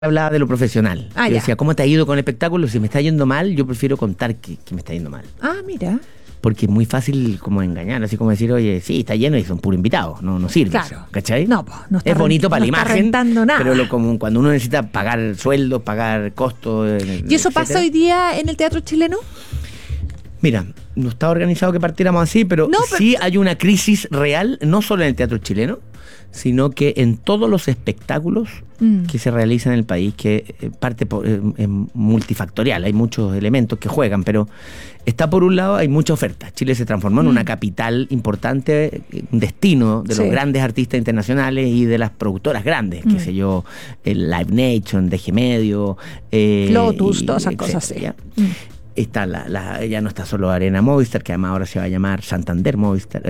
hablaba de lo profesional. Ah, Yo ya. decía, ¿cómo te ha ido con el espectáculo? Si me está yendo mal, yo prefiero contar que me está yendo mal. Ah, mira. Porque es muy fácil como engañar, así como decir, oye, sí, está lleno y son puro invitados, no sirve Claro. eso, ¿cachai? No, pues, no está es bonito para no la está imagen, rentando nada. pero como cuando uno necesita pagar sueldos, pagar costos... ¿Y eso pasa hoy día en el teatro chileno? Mira, no está organizado que partiéramos así, pero sí hay una crisis real, no solo en el teatro chileno, sino que en todos los espectáculos que se realizan en el país, que es multifactorial, hay muchos elementos que juegan, pero está por un lado, hay mucha oferta. Chile se transformó en una capital importante, un destino de los grandes artistas internacionales y de las productoras grandes, qué sé yo, el Live Nation, DG Medio, Lotus, todas esas cosas, sí. Está ya no está solo Arena Movistar, que además ahora se va a llamar Santander Movistar,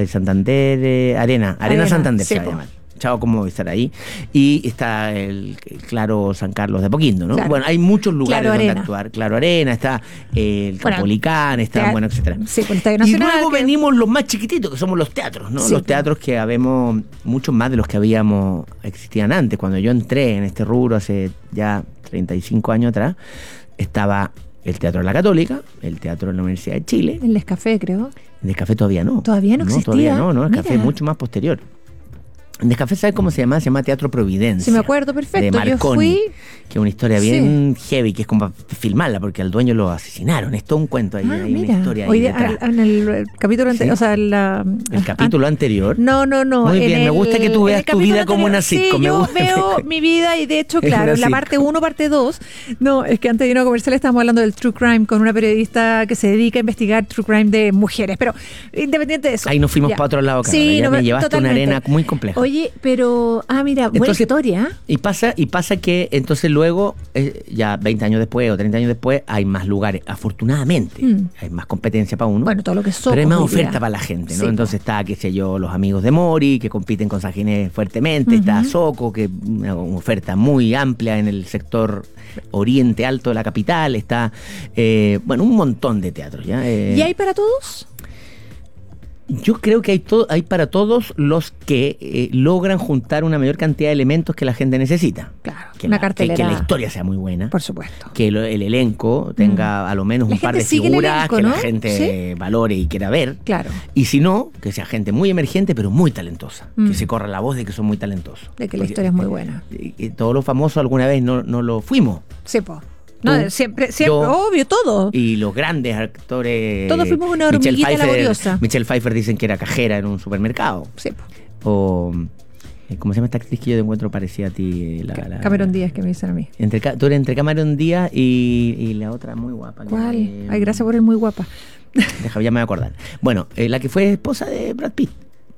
Arena Santander sí, se va a llamar. Chao con Movistar ahí. Y está el Claro San Carlos de Apoquindo, ¿no? Claro. Bueno, hay muchos lugares Claro donde Arena. actuar. Claro Arena, está el Capolicán, está, bueno, etcétera. Sí, con el Estadio Y Nacional. luego venimos los más chiquititos, que somos los teatros, ¿no? Sí, los teatros que habemos, muchos más de los que existían antes. Cuando yo entré en este rubro hace ya 35 años atrás, estaba el Teatro de la Católica, el Teatro de la Universidad de Chile. El Nescafé, creo. El Nescafé todavía no. ¿Todavía no existía? Todavía no, el Mira. Café es mucho más posterior. El Nescafé, ¿sabes cómo se llama? Se llama Teatro Providencia. Sí, me acuerdo perfecto. De Marconi, Yo fui... que es una historia bien heavy, que es como para filmarla, porque al dueño lo asesinaron. Es todo un cuento ahí, hay una historia ahí Hoy detrás. en el capítulo anterior, o sea, El capítulo anterior. No. Muy bien, me gusta que tú veas tu vida como una sitcom. Sí, yo veo mi vida y de hecho, claro, en la parte 1, parte 2, no, es que antes de irnos a comercial estábamos hablando del True Crime con una periodista que se dedica a investigar True Crime de mujeres, pero independiente de eso. Ahí nos fuimos para otro lado, Carla. Sí, Ya me llevaste a una arena muy compleja. Oye, pero, mira, buena Entonces, historia. Y pasa que entonces luego, ya 20 años después o 30 años después, hay más lugares, afortunadamente. Hay más competencia para uno. Bueno, todo lo que somos. Pero hay más hoy oferta día. para la gente, ¿no? Sí, Entonces está, qué sé yo, los amigos de Mori, que compiten con San Ginés fuertemente. Está Soco, que una oferta muy amplia en el sector oriente alto de la capital. Está, bueno, un montón de teatros, ¿ya? ¿Y hay para todos? Yo creo que hay para todos los que logran juntar una mayor cantidad de elementos que la gente necesita. Claro, Que una que cartelera. la historia sea muy buena. Por supuesto. Que el elenco tenga a lo menos La un par gente de sigue el figuras elenco, que ¿no? la gente valore y quiera ver. Claro. Y si no, que sea gente muy emergente pero muy talentosa. Que se corra la voz de que son muy talentosos. De que la historia es muy buena. Todos los famosos alguna vez no lo fuimos. Sí, po. No, Tú, siempre, yo, obvio, todo. Y los grandes actores... Todos fuimos una hormiguita laboriosa. Michelle Pfeiffer dicen que era cajera en un supermercado. Sí, po. O... ¿Cómo se llama esta actriz que yo te encuentro parecida a ti? Cameron Díaz, que me dicen a mí. Tú eres entre Cameron Díaz y la otra muy guapa. ¿Cuál? Ay, gracias por el muy guapa. Ya me voy a acordar. Bueno, la que fue esposa de Brad Pitt.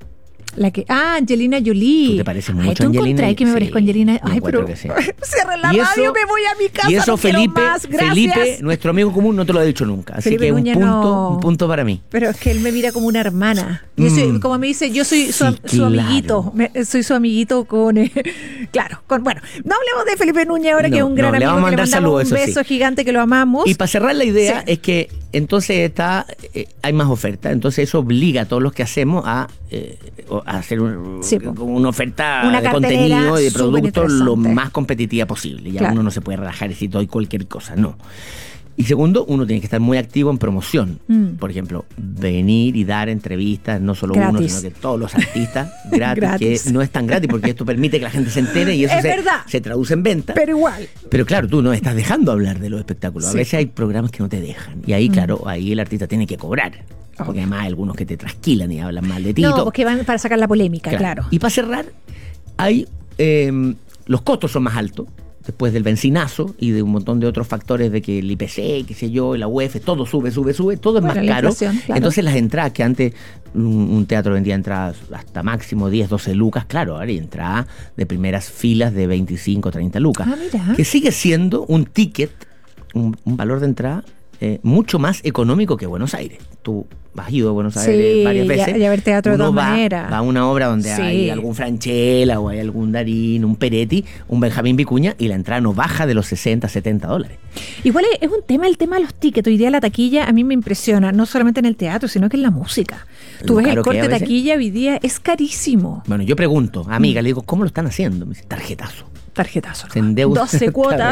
Angelina Jolie. ¿Tú te pareces mucho Ay, ¿tú Angelina? encontrás que me parezco a Angelina? Yo Ay, pero que sí. cierre la Y radio, eso- me voy a mi casa. Y eso no quiero Felipe, más, gracias. Felipe, nuestro amigo común, no te lo ha dicho nunca. Así Felipe que Núñez no. un punto para mí. Pero es que él me mira como una hermana. Yo soy, como me dice, yo soy su claro. amiguito. Soy su amiguito con... claro, bueno, no hablemos de Felipe Núñez ahora, que es un gran le amigo, vamos a que le mandar mandamos saludos, un eso beso sí. gigante, que lo amamos. Y para cerrar la idea Sí. es que entonces hay más oferta, entonces eso obliga a todos los que hacemos a hacer Sí, po. una oferta Una de cartelera contenido y de súper productos lo interesante. más competitiva posible. Ya Claro. uno no se puede relajar y decir doy cualquier cosa, no. Y segundo, uno tiene que estar muy activo en promoción. Por ejemplo, venir y dar entrevistas, no solo uno, Gratis. sino que todos los artistas, gratis, Gratis. que no es tan gratis porque esto permite que la gente se entere y eso Es verdad. se traduce en venta. Pero igual. Pero claro, tú no estás dejando hablar de los espectáculos. Sí. A veces hay programas que no te dejan. Y ahí, claro, ahí el artista tiene que cobrar. Porque Obvio. además hay algunos que te trasquilan y hablan mal de ti. y No, todo. porque van para sacar la polémica, claro. Y para cerrar, hay los costos son más altos. Después del benzinazo y de un montón de otros factores de que el IPC, qué sé yo, la UEF, todo sube, todo es Bueno, más la caro. inflación, claro. Entonces las entradas que antes un teatro vendía entradas hasta máximo 10, 12 lucas, claro, ahora hay entradas de primeras filas de 25, 30 lucas. Mira. Que sigue siendo un ticket, un valor de entrada mucho más económico que Buenos Aires. Tú has ido a Buenos Aires varias veces. Y a ver teatro de Uno todas va maneras. a una obra donde Sí. hay algún Francella o hay algún Darín, un Peretti, un Benjamín Vicuña y la entrada no baja de los 60, 70 dólares. Igual es un tema el tema de los tickets. Hoy día la taquilla a mí me impresiona, no solamente en el teatro, sino que en la música. Tú Lo ves el caro que corte es a de veces. taquilla hoy día, es carísimo. Bueno, yo pregunto, amiga, le digo, ¿cómo lo están haciendo? Me dice, tarjetazo. Tarjetazo. Se endeuda. 12 cuotas